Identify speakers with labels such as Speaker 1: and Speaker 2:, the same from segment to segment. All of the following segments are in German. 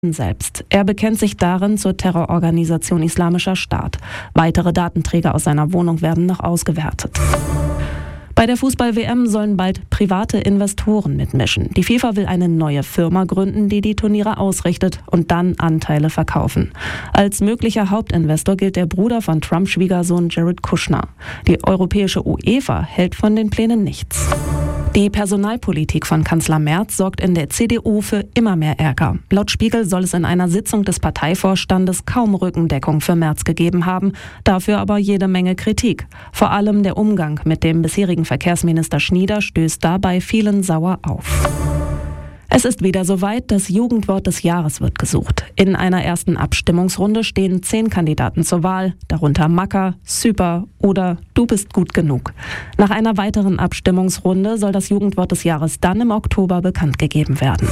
Speaker 1: selbst. Er bekennt sich darin zur Terrororganisation Islamischer Staat. Weitere Datenträger aus seiner Wohnung werden noch ausgewertet. Bei der Fußball-WM sollen bald private Investoren mitmischen. Die FIFA will eine neue Firma gründen, die die Turniere ausrichtet und dann Anteile verkaufen. Als möglicher Hauptinvestor gilt der Bruder von Trumps Schwiegersohn Jared Kushner. Die europäische UEFA hält von den Plänen nichts. Die Personalpolitik von Kanzler Merz sorgt in der CDU für immer mehr Ärger. Laut Spiegel soll es in einer Sitzung des Parteivorstandes kaum Rückendeckung für Merz gegeben haben, dafür aber jede Menge Kritik. Vor allem der Umgang mit dem bisherigen Verkehrsminister Schnieder stößt dabei vielen sauer auf. Es ist wieder soweit, das Jugendwort des Jahres wird gesucht. In einer ersten Abstimmungsrunde stehen 10 Kandidaten zur Wahl, darunter Macker, Super oder Du bist gut genug. Nach einer weiteren Abstimmungsrunde soll das Jugendwort des Jahres dann im Oktober bekannt gegeben werden.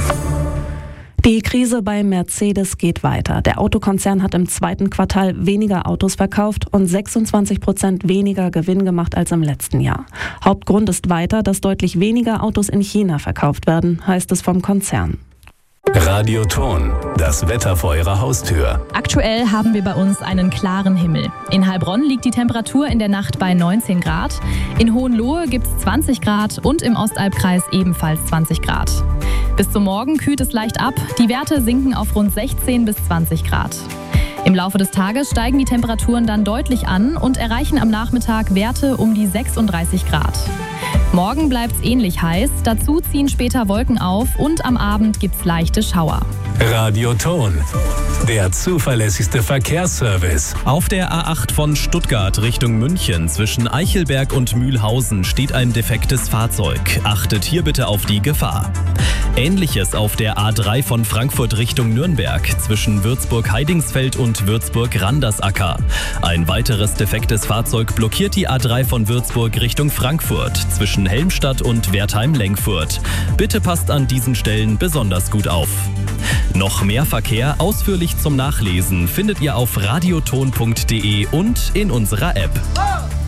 Speaker 1: Die Krise bei Mercedes geht weiter. Der Autokonzern hat im 2. Quartal weniger Autos verkauft und 26% weniger Gewinn gemacht als im letzten Jahr. Hauptgrund ist weiter, dass deutlich weniger Autos in China verkauft werden, heißt es vom Konzern.
Speaker 2: Radio Ton, das Wetter vor Ihrer Haustür.
Speaker 3: Aktuell haben wir bei uns einen klaren Himmel. In Heilbronn liegt die Temperatur in der Nacht bei 19 Grad. In Hohenlohe gibt es 20 Grad und im Ostalbkreis ebenfalls 20 Grad. Bis zum Morgen kühlt es leicht ab. Die Werte sinken auf rund 16 bis 20 Grad. Im Laufe des Tages steigen die Temperaturen dann deutlich an und erreichen am Nachmittag Werte um die 36 Grad. Morgen bleibt es ähnlich heiß, dazu ziehen später Wolken auf und am Abend gibt es leichte Schauer.
Speaker 2: Radio Ton, der zuverlässigste Verkehrsservice.
Speaker 4: Auf der A8 von Stuttgart Richtung München zwischen Eichelberg und Mühlhausen steht ein defektes Fahrzeug. Achtet hier bitte auf die Gefahr. Ähnliches auf der A3 von Frankfurt Richtung Nürnberg zwischen Würzburg-Heidingsfeld und Würzburg-Randersacker. Ein weiteres defektes Fahrzeug blockiert die A3 von Würzburg Richtung Frankfurt zwischen Helmstadt und Wertheim-Lenkfurt. Bitte passt an diesen Stellen besonders gut auf. Noch mehr Verkehr ausführlich zum Nachlesen findet ihr auf radioton.de und in unserer App.